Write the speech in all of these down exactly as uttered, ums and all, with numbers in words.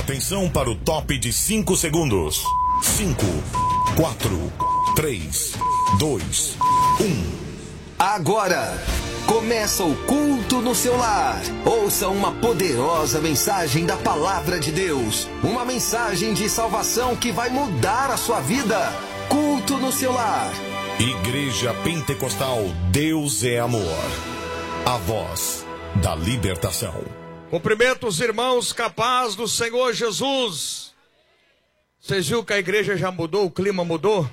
Atenção para o top de cinco segundos. cinco, quatro, três, dois, um. Agora, começa o culto no seu lar. Ouça uma poderosa mensagem da Palavra de Deus. Uma mensagem de salvação que vai mudar a sua vida. Culto no seu lar. Igreja Pentecostal Deus é Amor. A voz da libertação. Cumprimento os irmãos, capaz do Senhor Jesus. Vocês viram que a igreja já mudou, o clima mudou?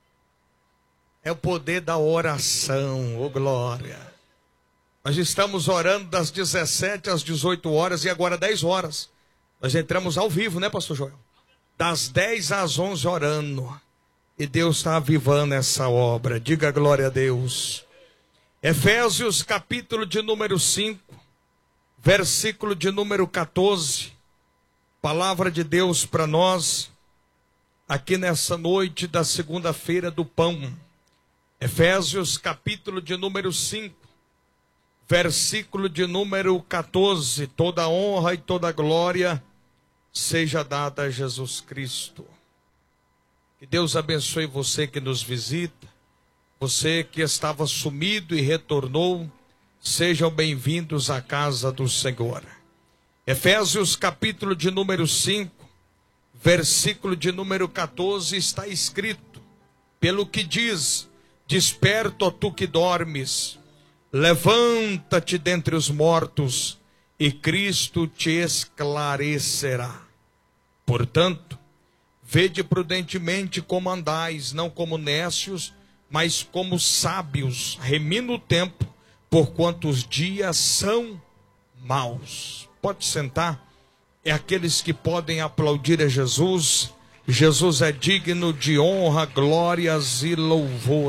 É o poder da oração, ô glória. Nós estamos orando das dezessete às dezoito horas e agora dez horas. Nós entramos ao vivo, né, pastor Joel? Das dez às onze orando. E Deus está avivando essa obra. Diga glória a Deus. Efésios capítulo de número cinco, versículo de número quatorze. Palavra de Deus para nós, aqui nessa noite da segunda-feira do pão. Efésios capítulo de número cinco, versículo de número quatorze. Toda honra e toda glória seja dada a Jesus Cristo. Que Deus abençoe você que nos visita, você que estava sumido e retornou, sejam bem-vindos à casa do Senhor. Efésios capítulo de número cinco, versículo de número quatorze, está escrito: pelo que diz, desperta, ó tu que dormes, levanta-te dentre os mortos, e Cristo te esclarecerá. Portanto, vede prudentemente como andais, não como nécios, mas como sábios, remindo o tempo, porquanto os dias são maus. Pode sentar. É aqueles que podem aplaudir a Jesus. Jesus é digno de honra, glórias e louvor.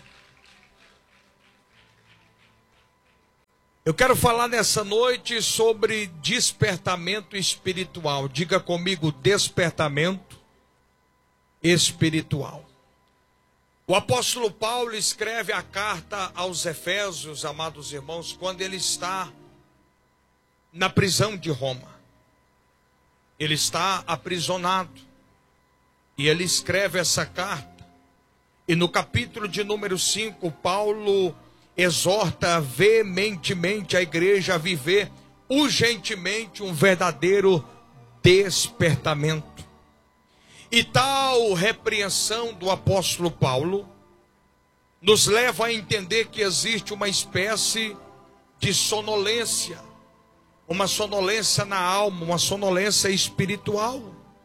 Eu quero falar nessa noite sobre despertamento espiritual. Diga comigo, despertamento espiritual. O apóstolo Paulo escreve a carta aos Efésios, amados irmãos, quando ele está na prisão de Roma. Ele está aprisionado. E ele escreve essa carta. E no capítulo de número cinco, Paulo exorta veementemente a igreja a viver urgentemente um verdadeiro despertamento. E tal repreensão do apóstolo Paulo nos leva a entender que existe uma espécie de sonolência, uma sonolência na alma, uma sonolência espiritual,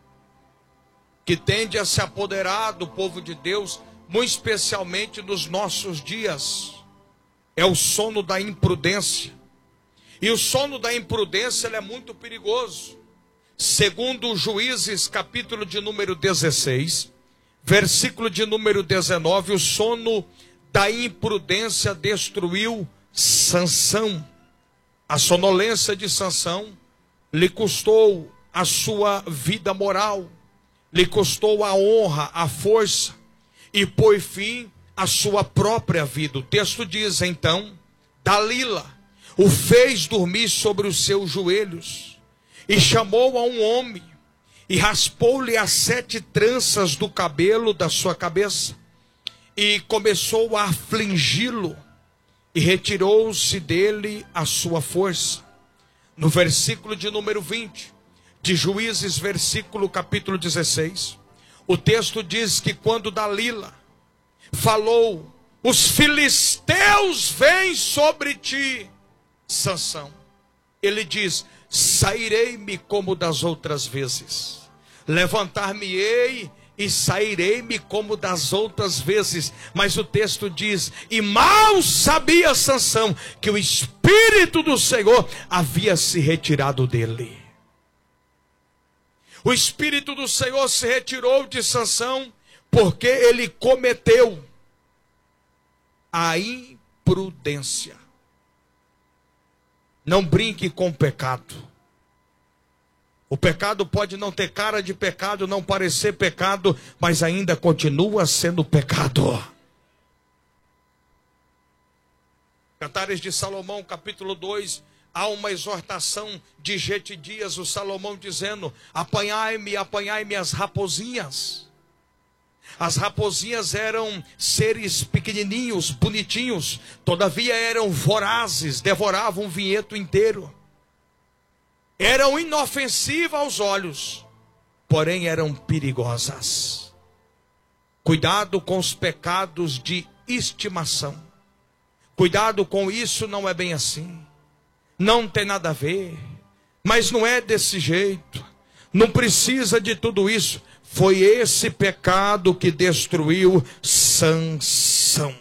que tende a se apoderar do povo de Deus, muito especialmente nos nossos dias. É o sono da imprudência. E o sono da imprudência ele é muito perigoso. Segundo Juízes, capítulo de número dezesseis, versículo de número dezenove, o sono da imprudência destruiu Sansão. A sonolência de Sansão lhe custou a sua vida moral, lhe custou a honra, a força, e pôs fim à sua própria vida. O texto diz então: Dalila o fez dormir sobre os seus joelhos, e chamou a um homem, e raspou-lhe as sete tranças do cabelo da sua cabeça, e começou a afligi-lo, e retirou-se dele a sua força. No versículo de número vinte, de Juízes, versículo capítulo dezesseis, o texto diz que quando Dalila falou: os filisteus vêm sobre ti, Sansão, ele diz: sairei-me como das outras vezes, levantar-me-ei e sairei-me como das outras vezes. Mas o texto diz: e mal sabia Sansão que o Espírito do Senhor havia se retirado dele. O Espírito do Senhor se retirou de Sansão porque ele cometeu a imprudência. Não brinque com o pecado. O pecado pode não ter cara de pecado, não parecer pecado, mas ainda continua sendo pecado. Cantares de Salomão, capítulo dois, há uma exortação de Jetidias, o Salomão dizendo: apanhai-me, apanhai-me as raposinhas. As raposinhas eram seres pequenininhos, bonitinhos, todavia eram vorazes, devoravam o vinhedo inteiro. Eram inofensivas aos olhos, porém eram perigosas. Cuidado com os pecados de estimação. Cuidado com isso, não é bem assim. Não tem nada a ver. Mas não é desse jeito. Não precisa de tudo isso. Foi esse pecado que destruiu Sansão.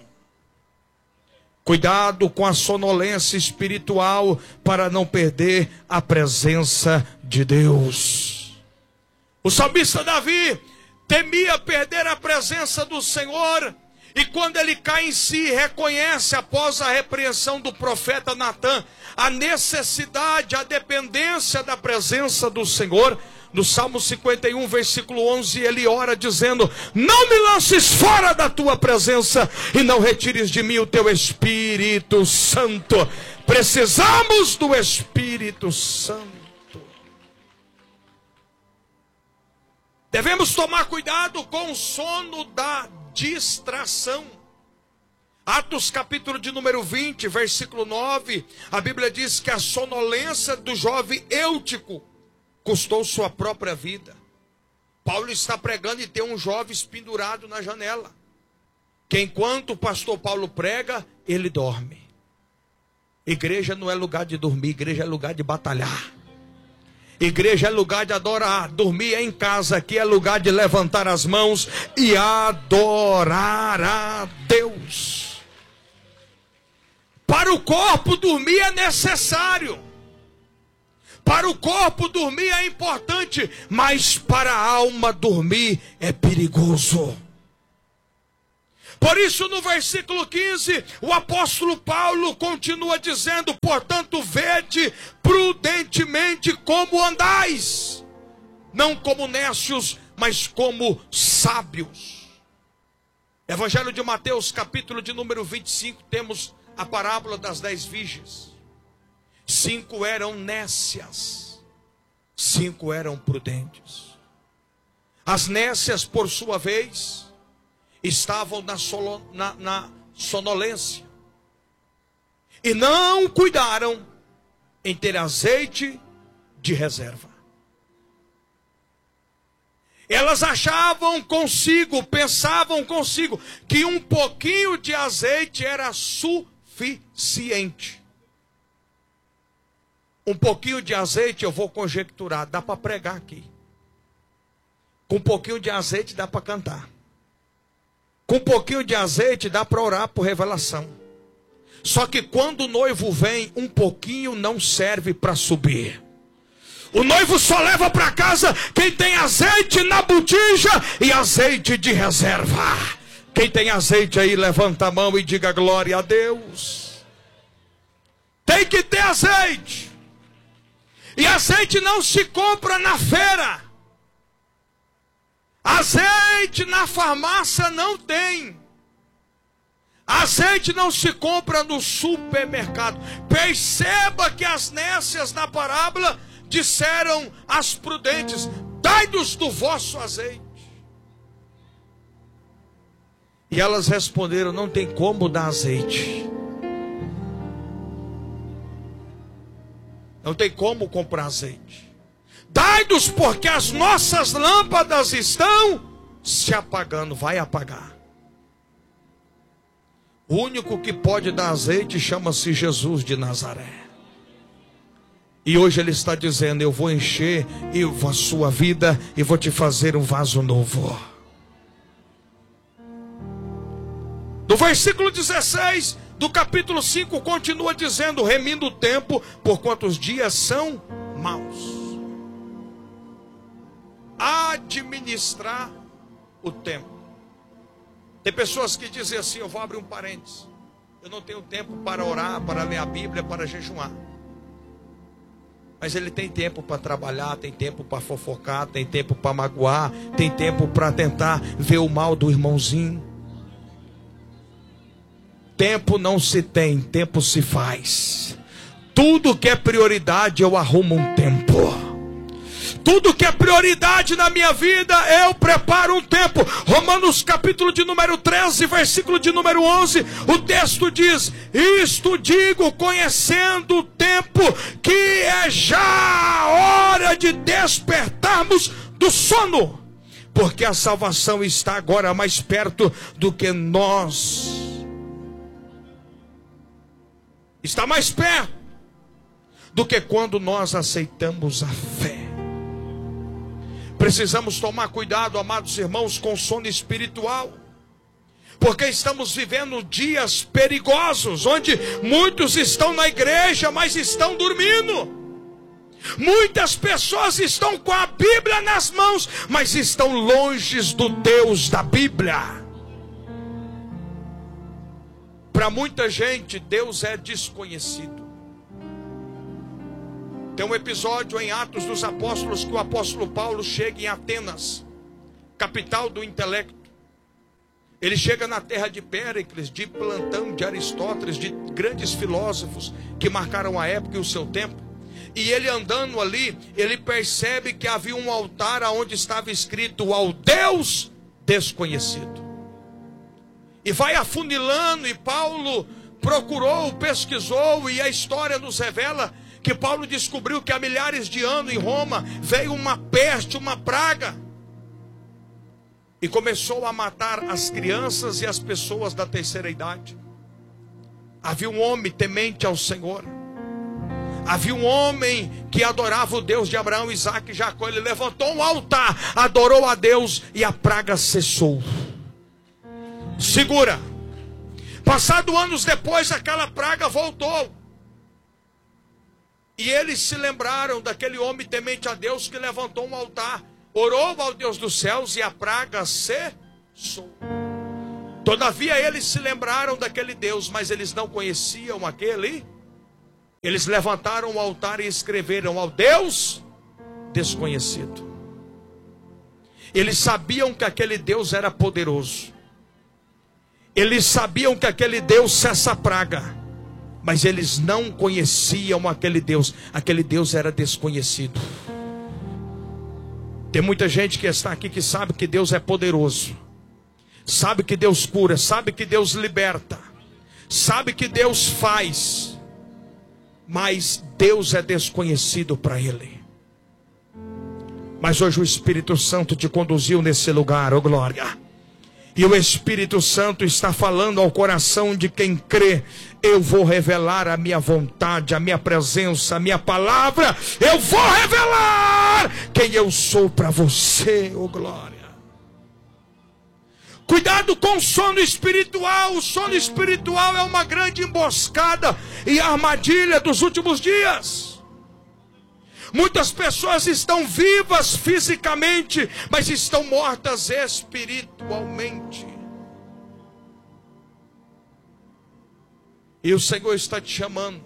Cuidado com a sonolência espiritual para não perder a presença de Deus. O salmista Davi temia perder a presença do Senhor, e quando ele cai em si, reconhece após a repreensão do profeta Natã a necessidade, a dependência da presença do Senhor. No Salmo cinquenta e um, versículo onze, ele ora dizendo: não me lances fora da tua presença e não retires de mim o teu Espírito Santo. Precisamos do Espírito Santo. Devemos tomar cuidado com o sono da distração. Atos capítulo de número vinte, versículo nove, a Bíblia diz que a sonolência do jovem Eutico custou sua própria vida. Paulo está pregando e tem um jovem pendurado na janela, que enquanto o pastor Paulo prega, ele dorme. Igreja não é lugar de dormir, igreja é lugar de batalhar. Igreja é lugar de adorar. Dormir é em casa, aqui é lugar de levantar as mãos e adorar a Deus. Para o corpo dormir é necessário. Para o corpo dormir é importante, mas para a alma dormir é perigoso. Por isso, no versículo quinze, o apóstolo Paulo continua dizendo: portanto, vede prudentemente como andais, não como necios, mas como sábios. Evangelho de Mateus, capítulo de número vinte e cinco, temos a parábola das dez virgens. Cinco eram nécias, cinco eram prudentes. As nécias, por sua vez, estavam na, solo, na, na sonolência e não cuidaram em ter azeite de reserva. Elas achavam consigo, pensavam consigo, que um pouquinho de azeite era suficiente. Um pouquinho de azeite, eu vou conjecturar, dá para pregar aqui. Com um pouquinho de azeite dá para cantar. Com um pouquinho de azeite dá para orar por revelação. Só que quando o noivo vem, um pouquinho não serve para subir. O noivo só leva para casa quem tem azeite na botija e azeite de reserva. Quem tem azeite aí, levanta a mão e diga glória a Deus. Tem que ter azeite. E azeite não se compra na feira. Azeite na farmácia não tem. Azeite não se compra no supermercado. Perceba que as nécias na parábola disseram às prudentes: dai-nos do vosso azeite. E elas responderam: não tem como dar azeite. Não tem como comprar azeite. Dai-nos, porque as nossas lâmpadas estão se apagando. Vai apagar. O único que pode dar azeite chama-se Jesus de Nazaré. E hoje ele está dizendo: eu vou encher a sua vida e vou te fazer um vaso novo. No versículo dezesseis do capítulo cinco continua dizendo: remindo o tempo, porquanto os dias são maus. Administrar o tempo. Tem pessoas que dizem assim, eu vou abrir um parênteses: eu não tenho tempo para orar, para ler a Bíblia, para jejuar. Mas ele tem tempo para trabalhar, tem tempo para fofocar, tem tempo para magoar, tem tempo para tentar ver o mal do irmãozinho. Tempo não se tem, tempo se faz. Tudo que é prioridade eu arrumo um tempo. Tudo que é prioridade na minha vida, eu preparo um tempo. Romanos capítulo de número treze, versículo de número onze, o texto diz: isto digo, conhecendo o tempo, que é já a hora de despertarmos do sono, porque a salvação está agora mais perto do que nós. Está mais perto do que quando nós aceitamos a fé. Precisamos tomar cuidado, amados irmãos, com o sono espiritual, porque estamos vivendo dias perigosos, onde muitos estão na igreja, mas estão dormindo. Muitas pessoas estão com a Bíblia nas mãos, mas estão longe do Deus da Bíblia. Para muita gente, Deus é desconhecido. Tem um episódio em Atos dos Apóstolos que o apóstolo Paulo chega em Atenas, capital do intelecto. Ele chega na terra de Péricles, de Platão, de Aristóteles, de grandes filósofos que marcaram a época e o seu tempo. E ele andando ali, ele percebe que havia um altar onde estava escrito: ao Deus desconhecido. E vai afunilando, e Paulo procurou, pesquisou, e a história nos revela que Paulo descobriu que há milhares de anos em Roma veio uma peste, uma praga, e começou a matar as crianças e as pessoas da terceira idade. Havia um homem temente ao Senhor, havia um homem que adorava o Deus de Abraão, Isaque e Jacó. Ele levantou um altar, adorou a Deus, e a praga cessou. Segura. Passado anos depois, aquela praga voltou. E eles se lembraram daquele homem temente a Deus que levantou um altar, orou ao Deus dos céus, e a praga cessou. Todavia eles se lembraram daquele Deus, mas eles não conheciam aquele. Eles levantaram o altar e escreveram: ao Deus desconhecido. Eles sabiam que aquele Deus era poderoso. Eles sabiam que aquele Deus cessa a praga. Mas eles não conheciam aquele Deus. Aquele Deus era desconhecido. Tem muita gente que está aqui que sabe que Deus é poderoso, sabe que Deus cura, sabe que Deus liberta, sabe que Deus faz, mas Deus é desconhecido para ele. Mas hoje o Espírito Santo te conduziu nesse lugar, oh glória. E o Espírito Santo está falando ao coração de quem crê: eu vou revelar a minha vontade, a minha presença, a minha palavra. Eu vou revelar quem eu sou para você, oh glória. Cuidado com o sono espiritual. O sono espiritual é uma grande emboscada e armadilha dos últimos dias. Muitas pessoas estão vivas fisicamente, mas estão mortas espiritualmente. E o Senhor está te chamando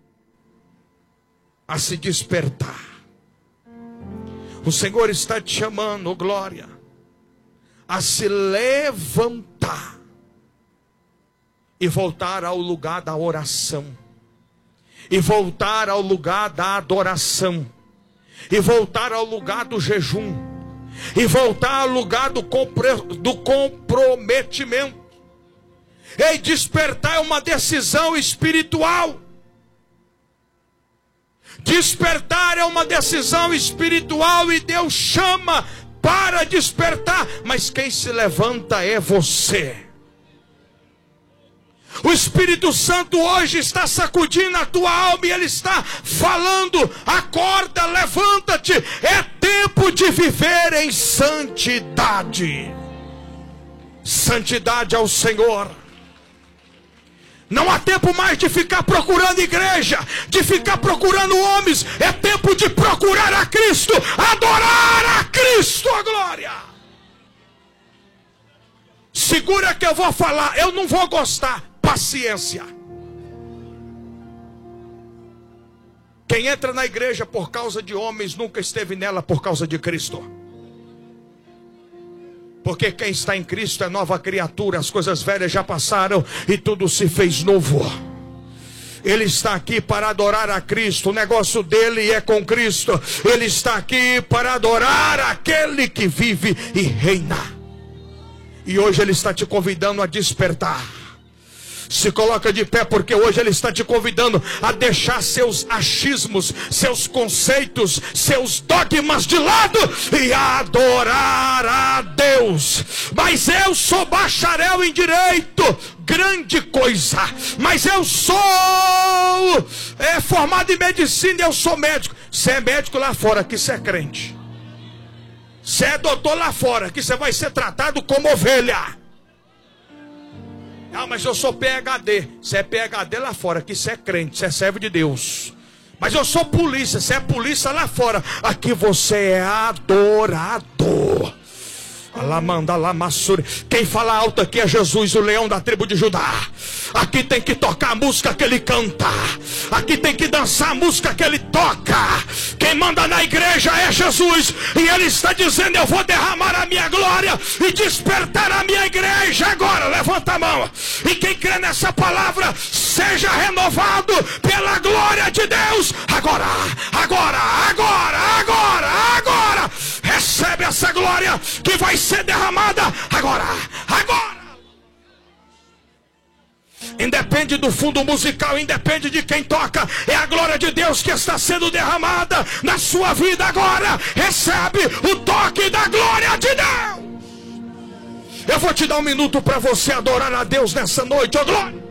a se despertar. O Senhor está te chamando, oh glória, a se levantar e voltar ao lugar da oração, e voltar ao lugar da adoração, e voltar ao lugar do jejum, e voltar ao lugar do, compre... do comprometimento. E despertar é uma decisão espiritual. Despertar é uma decisão espiritual, e Deus chama para despertar, mas quem se levanta é você. O Espírito Santo hoje está sacudindo a tua alma e Ele está falando: acorda, levanta-te, é tempo de viver em santidade. Santidade ao Senhor. Não há tempo mais de ficar procurando igreja, de ficar procurando homens. É tempo de procurar a Cristo, adorar a Cristo, a glória. Segura que eu vou falar, eu não vou gostar. Paciência. Quem entra na igreja por causa de homens nunca esteve nela por causa de Cristo. Porque quem está em Cristo é nova criatura. As coisas velhas já passaram e tudo se fez novo. Ele está aqui para adorar a Cristo. O negócio dele é com Cristo. Ele está aqui para adorar aquele que vive e reina. E hoje ele está te convidando a despertar. Se coloca de pé, porque hoje ele está te convidando a deixar seus achismos, seus conceitos, seus dogmas de lado e adorar a Deus. Mas eu sou bacharel em direito, grande coisa. Mas eu sou é, formado em medicina e eu sou médico. Você é médico lá fora, que você é crente. Você é doutor lá fora, que você vai ser tratado como ovelha. Ah, mas eu sou P H D. Você é P H D lá fora, que você é crente, você é servo de Deus. Mas eu sou polícia, você é polícia lá fora. Aqui você é adorador. Alamanda, lamassuri. Quem fala alto aqui é Jesus, o leão da tribo de Judá. Aqui tem que tocar a música que ele canta. Aqui tem que dançar a música que ele toca. Quem manda na igreja é Jesus. E ele está dizendo: eu vou derramar a minha glória e despertar a minha igreja agora. Levanta a mão. E quem crê nessa palavra, seja renovado pela glória de Deus. Agora, agora, agora, agora, agora. Recebe essa glória que vai ser derramada agora, agora. Independe do fundo musical, independe de quem toca, é a glória de Deus que está sendo derramada na sua vida agora. Recebe o toque da glória de Deus. Eu vou te dar um minuto para você adorar a Deus nessa noite, ó glória.